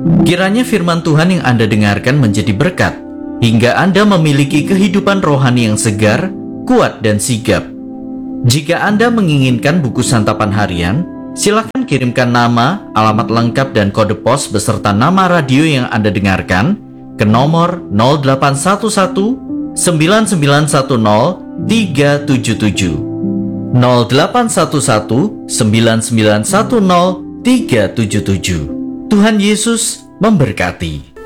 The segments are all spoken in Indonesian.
Kiranya firman Tuhan yang Anda dengarkan menjadi berkat, hingga Anda memiliki kehidupan rohani yang segar, kuat, dan sigap. Jika Anda menginginkan buku santapan harian, silakan kirimkan nama, alamat lengkap, dan kode pos beserta nama radio yang Anda dengarkan ke nomor 0811 9910 377. 0811 9910 377. Tuhan Yesus memberkati.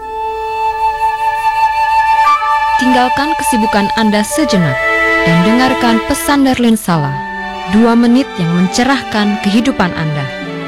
Tinggalkan kesibukan Anda sejenak dan dengarkan pesan Darlene Sala, 2 menit yang mencerahkan kehidupan Anda.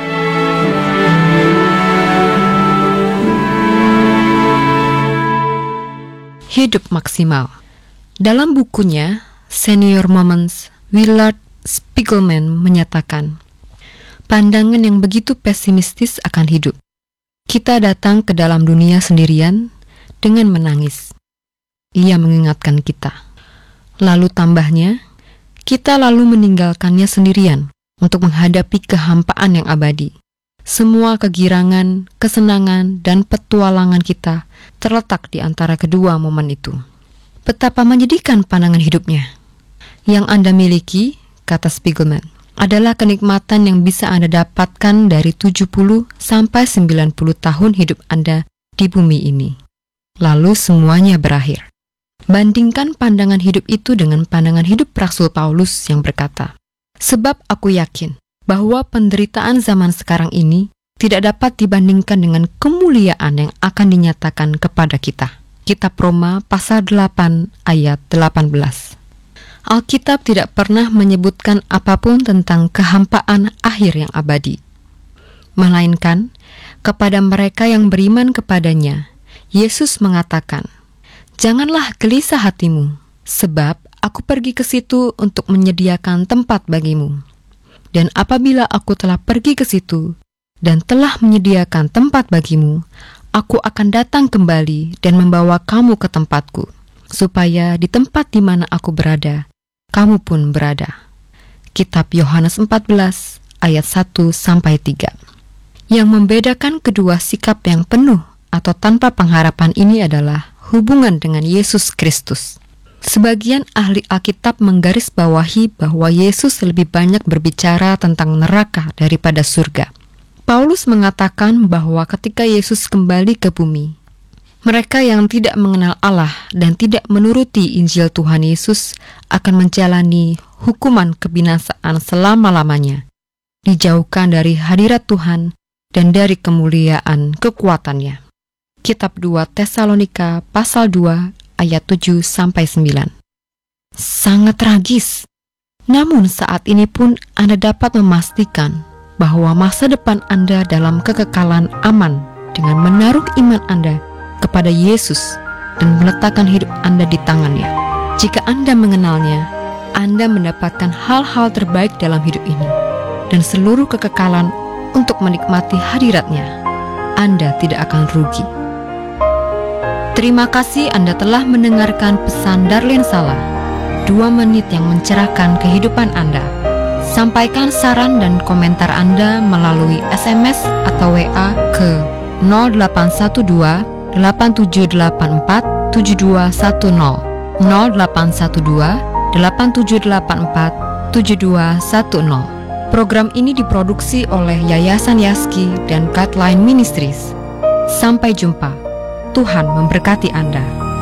Hidup maksimal. Dalam bukunya Senior Moments, Willard Spiegelman menyatakan, pandangan yang begitu pesimistis akan hidup. Kita datang ke dalam dunia sendirian dengan menangis. Ia mengingatkan kita. Lalu tambahnya, kita lalu meninggalkannya sendirian untuk menghadapi kehampaan yang abadi. Semua kegirangan, kesenangan, dan petualangan kita terletak di antara kedua momen itu. Betapa menyedihkan pandangan hidupnya. Yang Anda miliki, kata Spiegelman, adalah kenikmatan yang bisa Anda dapatkan dari 70 sampai 90 tahun hidup Anda di bumi ini. Lalu semuanya berakhir. Bandingkan pandangan hidup itu dengan pandangan hidup Rasul Paulus yang berkata, sebab aku yakin bahwa penderitaan zaman sekarang ini tidak dapat dibandingkan dengan kemuliaan yang akan dinyatakan kepada kita. Kitab Roma pasal 8 ayat 18. Alkitab tidak pernah menyebutkan apapun tentang kehampaan akhir yang abadi. Melainkan, kepada mereka yang beriman kepadanya, Yesus mengatakan, janganlah gelisah hatimu, sebab aku pergi ke situ untuk menyediakan tempat bagimu. Dan apabila aku telah pergi ke situ dan telah menyediakan tempat bagimu, aku akan datang kembali dan membawa kamu ke tempatku, supaya di tempat di mana aku berada, kamu pun berada. Kitab Yohanes 14 ayat 1-3. Yang membedakan kedua sikap yang penuh atau tanpa pengharapan ini adalah hubungan dengan Yesus Kristus. Sebagian ahli Alkitab menggarisbawahi bahwa Yesus lebih banyak berbicara tentang neraka daripada surga. Paulus mengatakan bahwa ketika Yesus kembali ke bumi, mereka yang tidak mengenal Allah dan tidak menuruti Injil Tuhan Yesus akan menjalani hukuman kebinasaan selama-lamanya, dijauhkan dari hadirat Tuhan dan dari kemuliaan kekuatannya. Kitab 2 Tesalonika pasal 2 ayat 7-9. Sangat tragis. Namun saat ini pun Anda dapat memastikan bahwa masa depan Anda dalam kekekalan aman dengan menaruh iman Anda kepada Yesus dan meletakkan hidup Anda di tangannya. Jika Anda mengenalnya, Anda mendapatkan hal-hal terbaik dalam hidup ini dan seluruh kekekalan untuk menikmati hadiratnya. Anda tidak akan rugi. Terima kasih Anda telah mendengarkan pesan Darlene Sala, 2 menit yang mencerahkan kehidupan Anda. Sampaikan saran dan komentar Anda melalui SMS atau WA ke 0812 8784 7210 0812 8784 7210. Program ini diproduksi oleh Yayasan Yaski dan Guideline Ministries. Sampai jumpa. Tuhan memberkati Anda.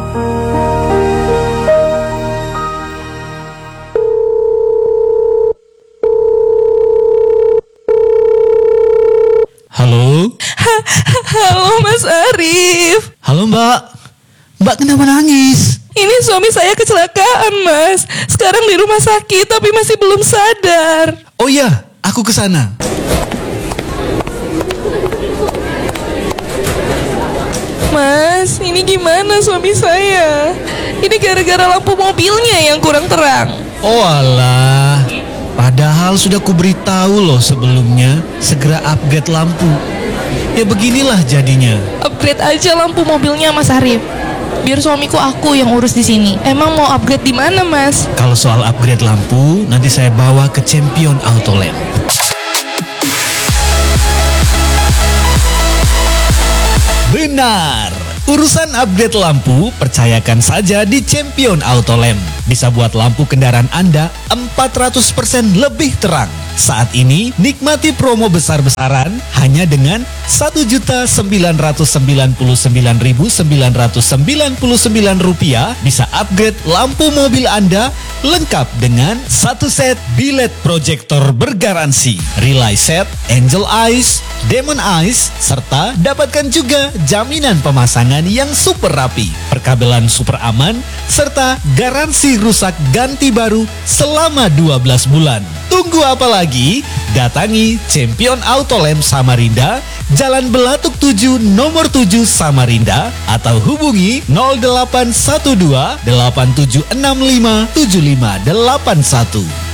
Halo? Halo Mas Arif. Halo Mbak. Mbak kenapa nangis? Ini suami saya kecelakaan Mas. Sekarang di rumah sakit tapi masih belum sadar. Oh iya, aku ke sana. Mas, ini gimana suami saya? Ini gara-gara lampu mobilnya yang kurang terang. Oh alah, padahal sudah kuberitahu loh sebelumnya, segera upgrade lampu. Ya beginilah jadinya. Upgrade aja lampu mobilnya Mas Arif. Biar suamiku aku yang urus di sini. Emang mau upgrade di mana Mas? Kalau soal upgrade lampu, nanti saya bawa ke Champion Auto Lamp. Benar! Urusan upgrade lampu, percayakan saja di Champion Auto Lamp. Bisa buat lampu kendaraan Anda 400% lebih terang. Saat ini, nikmati promo besar-besaran hanya dengan Rp1.999.999 bisa upgrade lampu mobil Anda lengkap dengan satu set bilet proyektor bergaransi, Relay Set, Angel Eyes, Demon Eyes, serta dapatkan juga jaminan pemasangan yang super rapi, perkabelan super aman, serta garansi rusak ganti baru selama 12 bulan. Tunggu apa lagi? Datangi Champion Auto Lamp Samarinda, Jalan Belatuk 7 nomor 7 Samarinda, atau hubungi 0812 8765 7581.